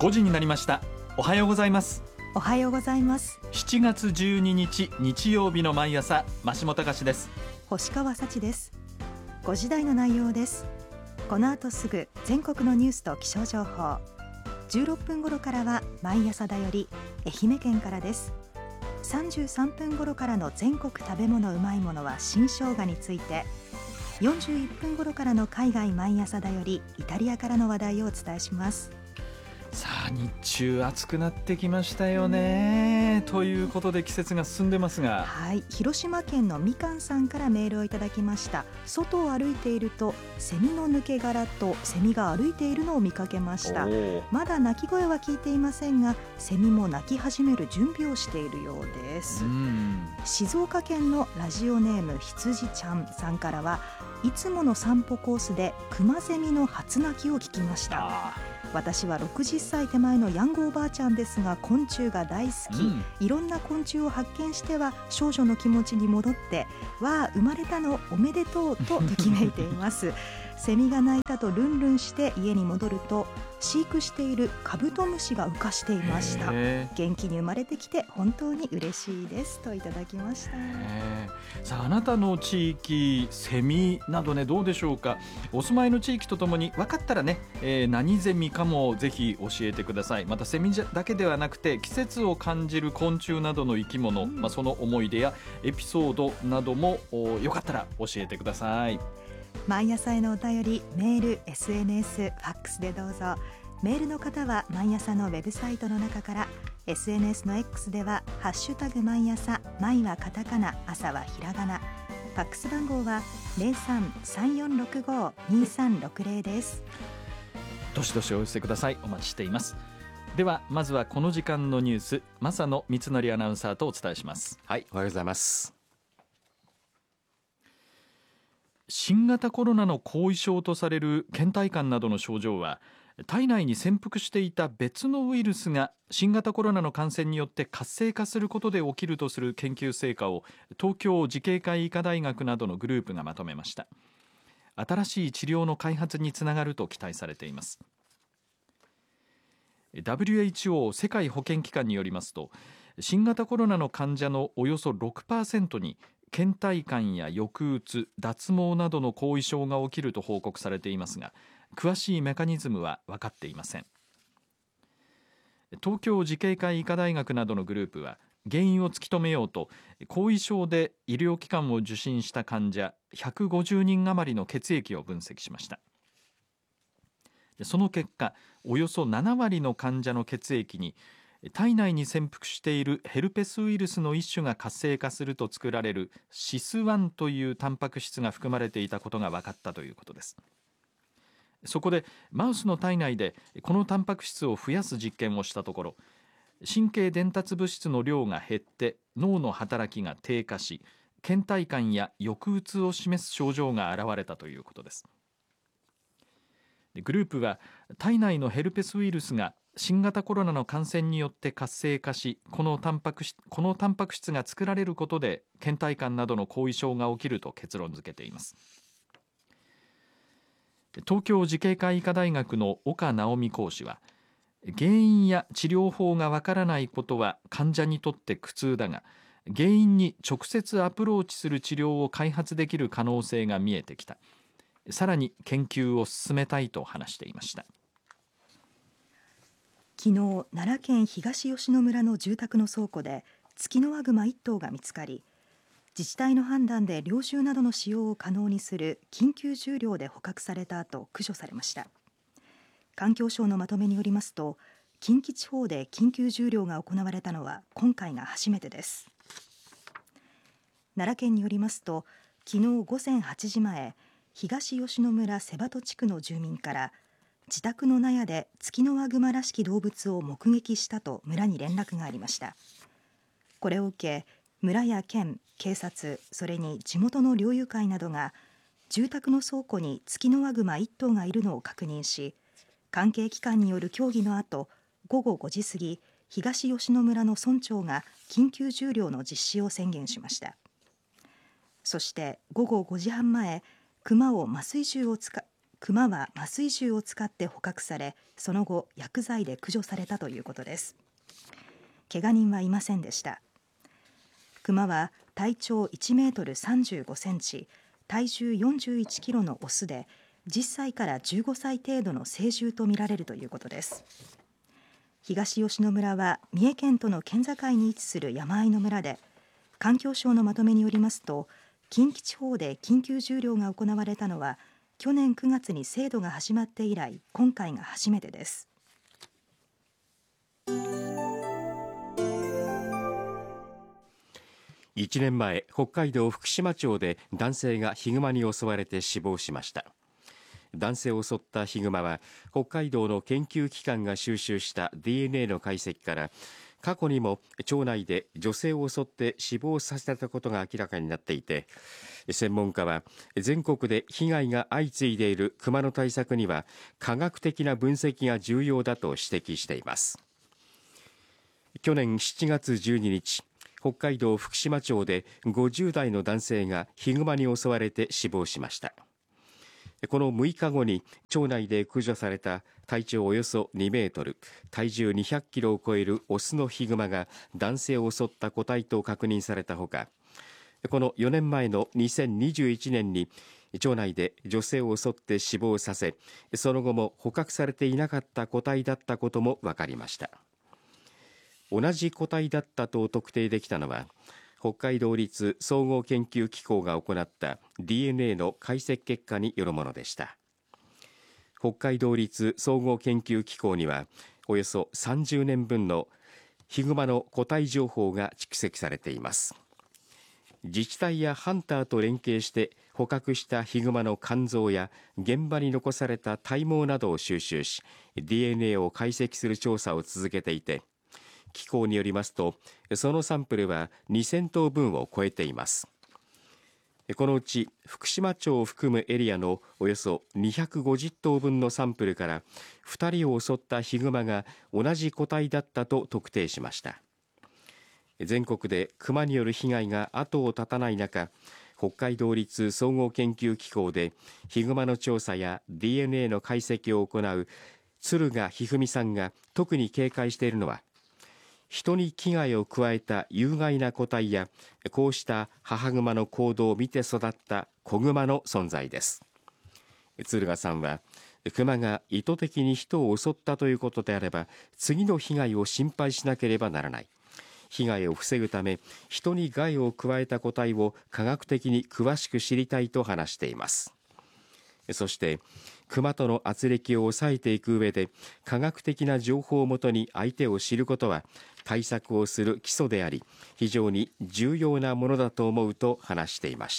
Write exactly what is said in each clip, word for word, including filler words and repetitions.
ごじになりました。おはようございます。 おはようございます。 しちがつじゅうににち日曜日の毎朝、増本隆です。 星川幸です。ごじ台の内容です。この後すぐ全国のニュースと気象情報、じゅうろっぷん頃からは毎朝だより愛媛県からです。さんじゅうさんぷん頃からの全国食べ物うまいものは新生姜について、よんじゅういっぷん頃からの海外毎朝だよりイタリアからの話題をお伝えします。 さあ、日中暑くなってきましたよね。ということで季節が進んでますが、 はい、広島県のみかんさんからメールをいただきました。外を歩いているとセミの抜け殻とセミが歩いているのを見かけました。まだ鳴き声は聞いていませんが、セミも鳴き始める準備をしているようです。うん、静岡県のラジオネーム羊ちゃんさんからは、いつもの散歩コースでクマゼミの初鳴きを聞きました。私はろくじゅっさい手前のヤングおばあちゃんですが、昆虫が大好き、うん、いろんな昆虫を発見しては少女の気持ちに戻って、わあ生まれたのおめでとうとときめいていますセミが鳴いたとルンルンして家に戻ると、飼育しているカブトムシが浮かしていました。元気に生まれてきて本当に嬉しいですといただきました。 さあ、あなたの地域セミなどね、どうでしょうか。お住まいの地域とともに分かったらね、えー、何ゼミかもぜひ教えてください。またセミだけではなくて季節を感じる昆虫などの生き物、うん、まあ、その思い出やエピソードなどもよかったら教えてください。 毎朝へのお便り、メール、エスエヌエス、ファックスでどうぞ。メールの方は毎朝のウェブサイトの中から、 エスエヌエス の X ではハッシュタグ毎朝、毎はカタカナ、朝はひらがな、ファックス番号は ゼロさん さんよんろくご にさんろくゼロ です。 どしどしお寄せください。お待ちしています。ではまずはこの時間のニュース、正野光則アナウンサーとお伝えします。 はい、おはようございます。 新型コロナの後遺症とされる倦怠感などの症状は、体内に潜伏していた別のウイルスが新型コロナの感染によって活性化することで起きるとする研究成果を東京慈恵会医科大学などのグループがまとめました。新しい治療の開発につながると期待されています。 ダブリューエイチオー 世界保健機関によりますと、新型コロナの患者のおよそ ろくパーセント に倦怠感や抑うつ、脱毛などの後遺症が起きると報告されていますが、詳しいメカニズムは分かっていません。東京慈恵会医科大学などのグループは原因を突き止めようと、後遺症で医療機関を受診した患者ひゃくごじゅうにん余りの血液を分析しました。その結果、およそななわりの患者の血液に体内に潜伏しているヘルペスウイルスの一種が活性化すると作られる シスワン というタンパク質が含まれていたことが分かったということです。そこでマウスの体内でこのタンパク質を増やす実験をしたところ、神経伝達物質の量が減って脳の働きが低下し、倦怠感や抑うつを示す症状が現れたということです。グループは体内のヘルペスウイルスが新型コロナの感染によって活性化し、このタンパク質、このタンパク質が作られることで倦怠感などの後遺症が起きると結論付けています。東京慈恵会医科大学の岡直美講師は、原因や治療法がわからないことは患者にとって苦痛だが、原因に直接アプローチする治療を開発できる可能性が見えてきた。さらに研究を進めたいと話していました。 昨日、奈良県東吉野村の住宅の倉庫でツキノワグマいっとうが見つかり、自治体の判断で猟銃などの使用を可能にする緊急重猟で捕獲された後、駆除されました。環境省のまとめによりますと、近畿地方で緊急重猟が行われたのは今回が初めてです。奈良県によりますと、昨日午前はちじまえ、東吉野村瀬鳩地区の住民から自宅の納屋でツキノワグマらしき動物を目撃したと村に連絡がありました。これを受け、村や県、警察、それに地元の猟友会などが住宅の倉庫にツキノワグマいっとうがいるのを確認し、関係機関による協議の後、ごごごじ過ぎ、東吉野村の村長が緊急重猟の実施を宣言しました。そして午後ごじはんまえ、熊を麻酔銃を使クマは麻酔銃を使って捕獲され、その後薬剤で駆除されたということです。怪我人はいませんでした。クマは体長いちメートルさんじゅうごセンチ、体重よんじゅういちキロのオスで、じゅっさいからじゅうごさい程度の成獣とみられるということです。東吉野村は三重県との県境に位置する山あいの村で、環境省のまとめによりますと、近畿地方で緊急縦猟が行われたのは去年くがつに制度が始まって以来、今回が初めてです。 いちねんまえ、北海道福島町で男性がヒグマに襲われて死亡しました。男性を襲ったヒグマは北海道の研究機関が収集した ディーエヌエー の解析から、過去にも町内で女性を襲って死亡させたことが明らかになっていて、専門家は全国で被害が相次いでいるクマの対策には科学的な分析が重要だと指摘しています。去年しちがつじゅうににち、北海道福島町でごじゅうだいの男性がヒグマに襲われて死亡しました。このむいかごに町内で駆除された体長およそにメートル、体重にひゃくキロを超えるオスのヒグマが男性を襲った個体と確認されたほか、このよねんまえのにせんにじゅういちねんに町内で女性を襲って死亡させ、その後も捕獲されていなかった個体だったことも分かりました。同じ個体だったと特定できたのは、北海道立総合研究機構が行った ディーエヌエー の解析結果によるものでした。北海道立総合研究機構にはおよそさんじゅうねんぶんのヒグマの個体情報が蓄積されています。自治体やハンターと連携して捕獲したヒグマの肝臓や現場に残された体毛などを収集し、 ディーエヌエー を解析する調査を続けていて、機構によりますと、そのサンプルはにせんとうぶんを超えています。このうち福島町を含むエリアのおよそにひゃくごじゅっとうぶんのサンプルからふたりを襲ったヒグマが同じ個体だったと特定しました。全国でクマによる被害が後を絶たない中、北海道立総合研究機構でヒグマの調査や ディーエヌエー の解析を行う敦賀ひふみさんが特に警戒しているのは、人に危害を加えた有害な個体や、こうした母グマの行動を見て育った子グマの存在です。敦賀さんは、クマが意図的に人を襲ったということであれば、次の被害を心配しなければならない。被害を防ぐため、人に害を加えた個体を科学的に詳しく知りたいと話しています。そして、クマとの圧力を抑えていく上で、科学的な情報をもとに相手を知ることは対策をする基礎であり、非常に重要なものだと思うと話していました。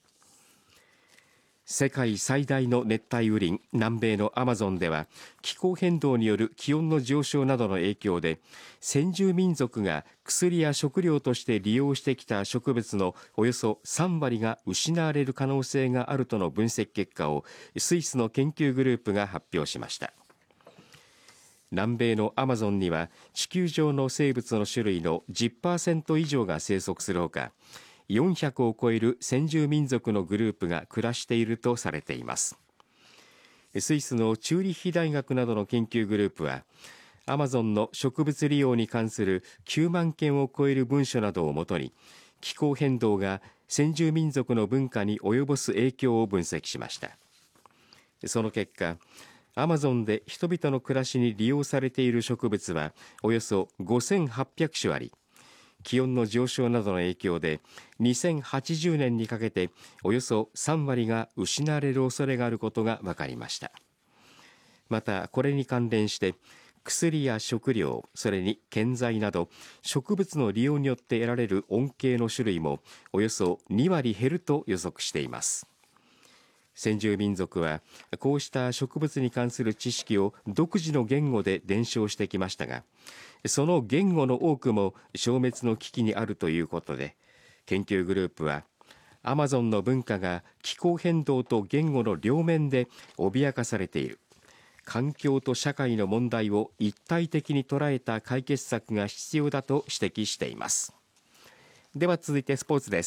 世界最大の熱帯雨林、南米のアマゾンでは、気候変動による気温の上昇などの影響で、先住民族が薬や食料として利用してきた植物のおよそさんわりが失われる可能性があるとの分析結果をスイスの研究グループが発表しました。南米のアマゾンには地球上の生物の種類の じゅっパーセント 以上が生息するほか、よんひゃくを超える先住民族のグループが暮らしているとされています。スイスのチューリッヒ大学などの研究グループは、アマゾンの植物利用に関するきゅうまんけんを超える文書などをもとに、気候変動が先住民族の文化に及ぼす影響を分析しました。その結果、アマゾンで人々の暮らしに利用されている植物はおよそごせんはっぴゃくしゅあり、気温の上昇などの影響でにせんはちじゅうねんにかけておよそさんわりが失われる恐れがあることが分かりました。また、これに関連して薬や食料、それに建材など植物の利用によって得られる恩恵の種類もおよそにわり減ると予測しています。先住民族はこうした植物に関する知識を独自の言語で伝承してきましたが、その言語の多くも消滅の危機にあるということで、研究グループはアマゾンの文化が気候変動と言語の両面で脅かされている、環境と社会の問題を一体的に捉えた解決策が必要だと指摘しています。では続いてスポーツです。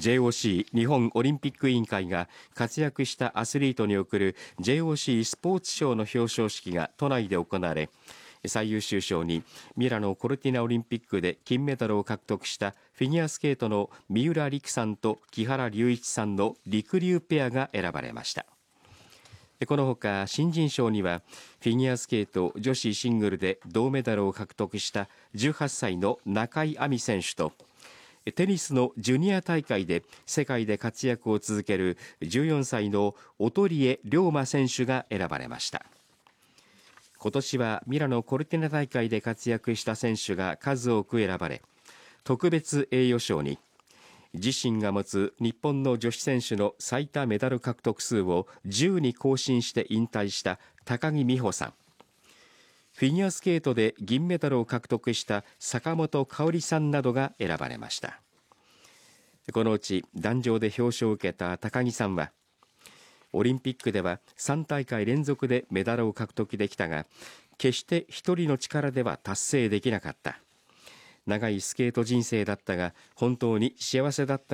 ジェイオーシー 日本オリンピック委員会が活躍したアスリートに贈る ジェイオーシー スポーツ賞の表彰式が都内で行われ、最優秀賞にミラノ・コルティナオリンピックで金メダルを獲得したフィギュアスケートの三浦璃来さんと木原龍一さんのりくりゅうペアが選ばれました。このほか新人賞にはフィギュアスケート女子シングルで銅メダルを獲得したじゅうはっさいの中井亜美選手と、テニスのジュニア大会で世界で活躍を続けるじゅうよんさいの音利龍馬選手が選ばれました。今年はミラノ・コルティナ大会で活躍した選手が数多く選ばれ、特別栄誉賞に自身が持つ日本の女子選手の最多メダル獲得数をじゅうに更新して引退した高木美帆さん、フィギュアスケートで銀メダルを獲得した坂本花織さんなどが選ばれました。このうち壇上で表彰を受けた高木さんは、オリンピックではさん大会連続でメダルを獲得できたが、決して一人の力では達成できなかった。長いスケート人生だったが本当に幸せだった